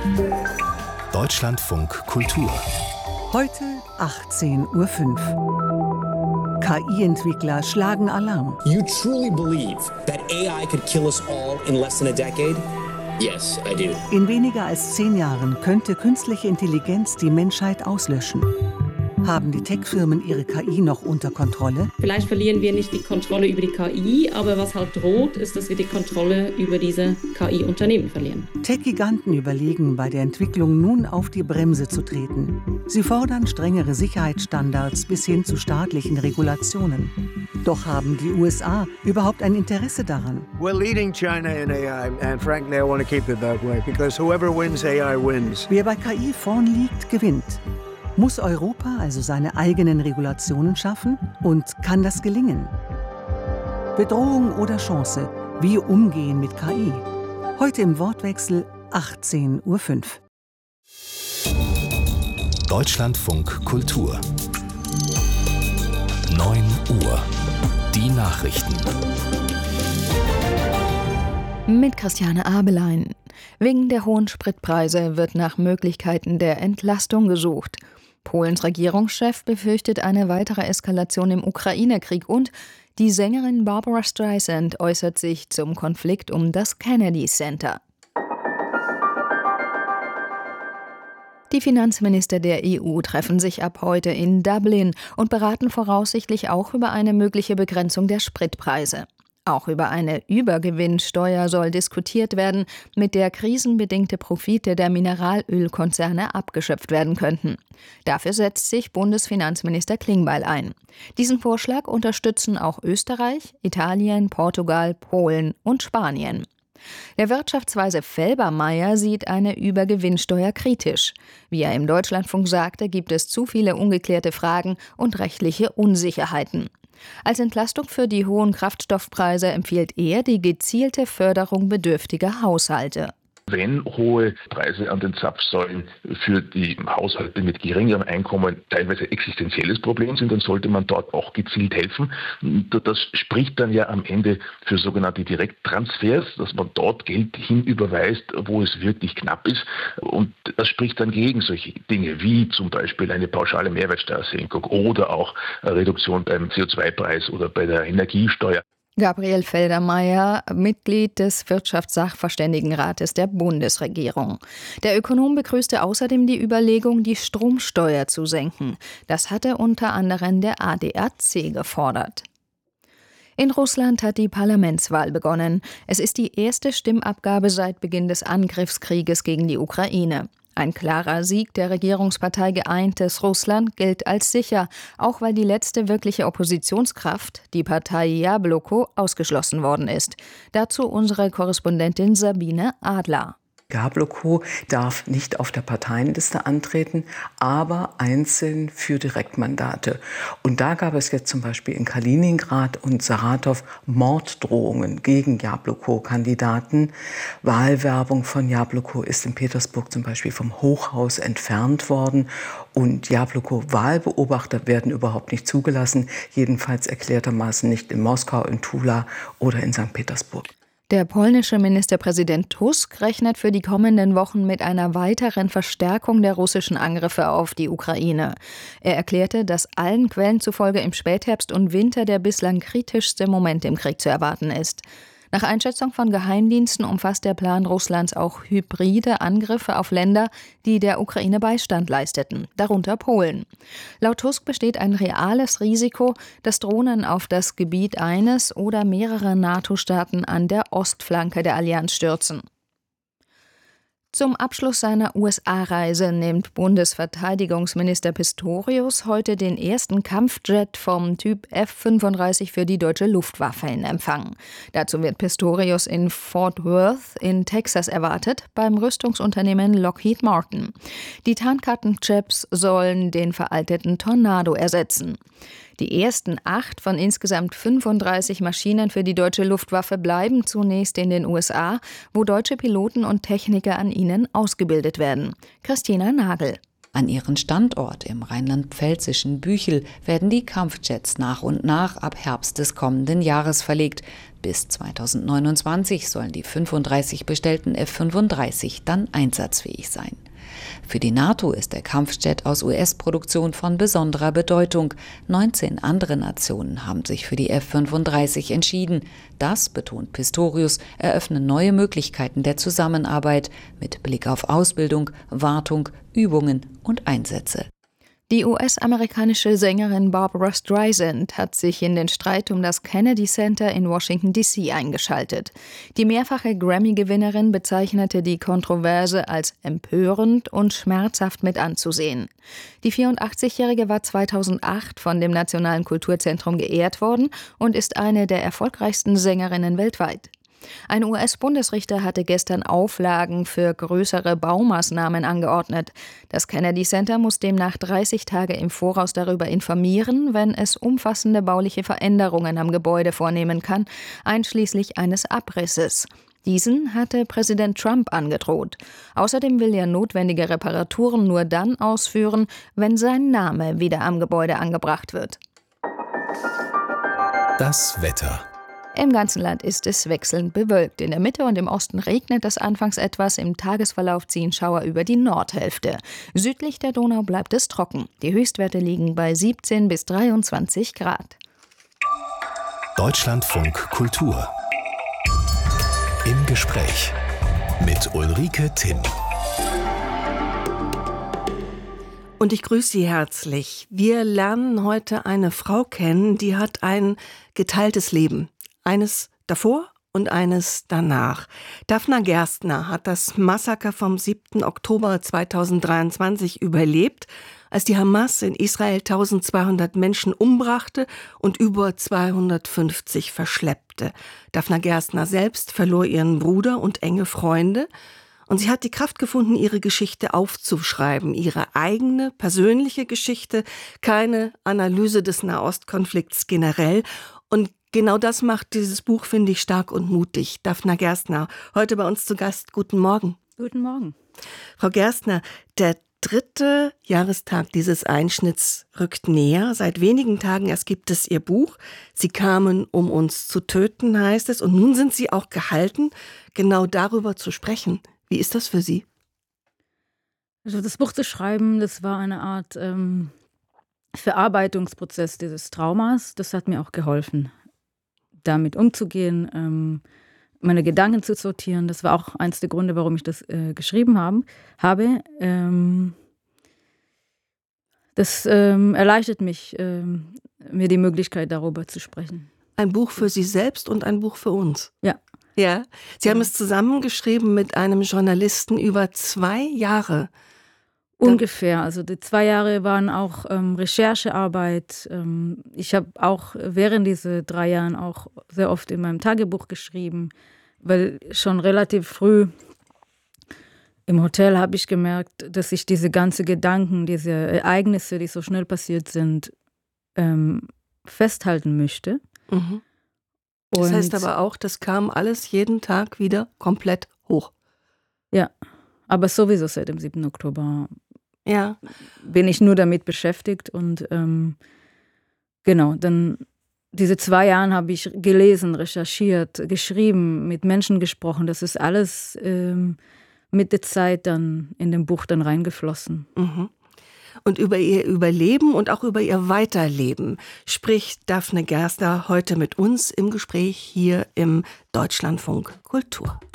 Deutschlandfunk Kultur. Heute 18:05 Uhr. KI-Entwickler schlagen Alarm. You truly believe that AI could kill us all in less than a decade? Yes, I do. In weniger als 10 Jahren könnte künstliche Intelligenz die Menschheit auslöschen. Haben die Tech-Firmen ihre KI noch unter Kontrolle? Vielleicht verlieren wir nicht die Kontrolle über die KI, aber was halt droht, ist, dass wir die Kontrolle über diese KI-Unternehmen verlieren. Tech-Giganten überlegen, bei der Entwicklung nun auf die Bremse zu treten. Sie fordern strengere Sicherheitsstandards bis hin zu staatlichen Regulationen. Doch haben die USA überhaupt ein Interesse daran? We're leading China in AI, and frankly, I want to keep it that way, because whoever wins AI wins. Wer bei KI vorn liegt, gewinnt. Muss Europa also seine eigenen Regulationen schaffen? Und kann das gelingen? Bedrohung oder Chance? Wie umgehen mit KI? Heute im Wortwechsel 18:05 Uhr. Deutschlandfunk Kultur. 9 Uhr. Die Nachrichten. Mit Christiane Abelein. Wegen der hohen Spritpreise wird nach Möglichkeiten der Entlastung gesucht. Polens Regierungschef befürchtet eine weitere Eskalation im Ukraine-Krieg und die Sängerin Barbra Streisand äußert sich zum Konflikt um das Kennedy Center. Die Finanzminister der EU treffen sich ab heute in Dublin und beraten voraussichtlich auch über eine mögliche Begrenzung der Spritpreise. Auch über eine Übergewinnsteuer soll diskutiert werden, mit der krisenbedingte Profite der Mineralölkonzerne abgeschöpft werden könnten. Dafür setzt sich Bundesfinanzminister Klingbeil ein. Diesen Vorschlag unterstützen auch Österreich, Italien, Portugal, Polen und Spanien. Der Wirtschaftsweise Felbermayr sieht eine Übergewinnsteuer kritisch. Wie er im Deutschlandfunk sagte, gibt es zu viele ungeklärte Fragen und rechtliche Unsicherheiten. Als Entlastung für die hohen Kraftstoffpreise empfiehlt er die gezielte Förderung bedürftiger Haushalte. Wenn hohe Preise an den Zapfsäulen für die Haushalte mit geringerem Einkommen teilweise existenzielles Problem sind, dann sollte man dort auch gezielt helfen. Das spricht dann ja am Ende für sogenannte Direkttransfers, dass man dort Geld hinüberweist, wo es wirklich knapp ist. Und das spricht dann gegen solche Dinge wie zum Beispiel eine pauschale Mehrwertsteuersenkung oder auch eine Reduktion beim CO2-Preis oder bei der Energiesteuer. Gabriel Felbermayr, Mitglied des Wirtschaftssachverständigenrates der Bundesregierung. Der Ökonom begrüßte außerdem die Überlegung, die Stromsteuer zu senken. Das hatte unter anderem der ADAC gefordert. In Russland hat die Parlamentswahl begonnen. Es ist die erste Stimmabgabe seit Beginn des Angriffskrieges gegen die Ukraine. Ein klarer Sieg der Regierungspartei Geeintes Russland gilt als sicher, auch weil die letzte wirkliche Oppositionskraft, die Partei Jabloko, ausgeschlossen worden ist. Dazu unsere Korrespondentin Sabine Adler. Jabloko darf nicht auf der Parteienliste antreten, aber einzeln für Direktmandate. Und da gab es jetzt zum Beispiel in Kaliningrad und Saratow Morddrohungen gegen Jabloko-Kandidaten. Wahlwerbung von Jabloko ist in Petersburg zum Beispiel vom Hochhaus entfernt worden. Und Jabloko-Wahlbeobachter werden überhaupt nicht zugelassen, jedenfalls erklärtermaßen nicht in Moskau, in Tula oder in St. Petersburg. Der polnische Ministerpräsident Tusk rechnet für die kommenden Wochen mit einer weiteren Verstärkung der russischen Angriffe auf die Ukraine. Er erklärte, dass allen Quellen zufolge im Spätherbst und Winter der bislang kritischste Moment im Krieg zu erwarten ist. Nach Einschätzung von Geheimdiensten umfasst der Plan Russlands auch hybride Angriffe auf Länder, die der Ukraine Beistand leisteten, darunter Polen. Laut Tusk besteht ein reales Risiko, dass Drohnen auf das Gebiet eines oder mehrerer NATO-Staaten an der Ostflanke der Allianz stürzen. Zum Abschluss seiner USA-Reise nimmt Bundesverteidigungsminister Pistorius heute den ersten Kampfjet vom Typ F-35 für die deutsche Luftwaffe in Empfang. Dazu wird Pistorius in Fort Worth in Texas erwartet, beim Rüstungsunternehmen Lockheed Martin. Die Tarnkappenjets sollen den veralteten Tornado ersetzen. Die ersten 8 von insgesamt 35 Maschinen für die deutsche Luftwaffe bleiben zunächst in den USA, wo deutsche Piloten und Techniker an ihnen ausgebildet werden. Christina Nagel. An ihren Standort im rheinland-pfälzischen Büchel werden die Kampfjets nach und nach ab Herbst des kommenden Jahres verlegt. Bis 2029 sollen die 35 bestellten F-35 dann einsatzfähig sein. Für die NATO ist der Kampfjet aus US-Produktion von besonderer Bedeutung. 19 andere Nationen haben sich für die F-35 entschieden. Das, betont Pistorius, eröffne neue Möglichkeiten der Zusammenarbeit mit Blick auf Ausbildung, Wartung, Übungen und Einsätze. Die US-amerikanische Sängerin Barbra Streisand hat sich in den Streit um das Kennedy Center in Washington, D.C. eingeschaltet. Die mehrfache Grammy-Gewinnerin bezeichnete die Kontroverse als empörend und schmerzhaft mit anzusehen. Die 84-Jährige war 2008 von dem Nationalen Kulturzentrum geehrt worden und ist eine der erfolgreichsten Sängerinnen weltweit. Ein US-Bundesrichter hatte gestern Auflagen für größere Baumaßnahmen angeordnet. Das Kennedy Center muss demnach 30 Tage im Voraus darüber informieren, wenn es umfassende bauliche Veränderungen am Gebäude vornehmen kann, einschließlich eines Abrisses. Diesen hatte Präsident Trump angedroht. Außerdem will er notwendige Reparaturen nur dann ausführen, wenn sein Name wieder am Gebäude angebracht wird. Das Wetter. Im ganzen Land ist es wechselnd bewölkt. In der Mitte und im Osten regnet es anfangs etwas. Im Tagesverlauf ziehen Schauer über die Nordhälfte. Südlich der Donau bleibt es trocken. Die Höchstwerte liegen bei 17 bis 23 Grad. Deutschlandfunk Kultur. Im Gespräch mit Ulrike Timm. Und ich grüße Sie herzlich. Wir lernen heute eine Frau kennen, die hat ein geteiltes Leben. Eines davor und eines danach. Daphna Gerstner hat das Massaker vom 7. Oktober 2023 überlebt, als die Hamas in Israel 1200 Menschen umbrachte und über 250 verschleppte. Daphna Gerstner selbst verlor ihren Bruder und enge Freunde. Und sie hat die Kraft gefunden, ihre Geschichte aufzuschreiben, ihre eigene persönliche Geschichte, keine Analyse des Nahostkonflikts generell. Und genau das macht dieses Buch, finde ich, stark und mutig. Daphna Gerstner, heute bei uns zu Gast. Guten Morgen. Guten Morgen. Frau Gerstner, der 3. Jahrestag dieses Einschnitts rückt näher. Seit wenigen Tagen erst gibt es Ihr Buch. Sie kamen, um uns zu töten, heißt es. Und nun sind Sie auch gehalten, genau darüber zu sprechen. Wie ist das für Sie? Also das Buch zu schreiben, das war eine Art Verarbeitungsprozess dieses Traumas. Das hat mir auch geholfen, damit umzugehen, meine Gedanken zu sortieren. Das war auch eins der Gründe, warum ich das geschrieben habe. Das erleichtert mich, mir die Möglichkeit, darüber zu sprechen. Ein Buch für Sie selbst und ein Buch für uns. Ja. Ja, Sie haben es zusammengeschrieben mit einem Journalisten über 2 Jahre. Ungefähr. Also die 2 Jahre waren auch Recherchearbeit. Ich habe auch während dieser 3 Jahren auch sehr oft in meinem Tagebuch geschrieben, weil schon relativ früh im Hotel habe ich gemerkt, dass ich diese ganzen Gedanken, diese Ereignisse, die so schnell passiert sind, festhalten möchte. Mhm. Das heißt aber auch, das kam alles jeden Tag wieder komplett hoch. Ja, aber sowieso seit dem 7. Oktober ja. Bin ich nur damit beschäftigt. Und genau, dann diese 2 Jahre habe ich gelesen, recherchiert, geschrieben, mit Menschen gesprochen. Das ist alles mit der Zeit dann in dem Buch dann reingeflossen. Mhm. Und über ihr Überleben und auch über ihr Weiterleben spricht Daphna Gerstner heute mit uns im Gespräch hier im Deutschlandfunk Kultur.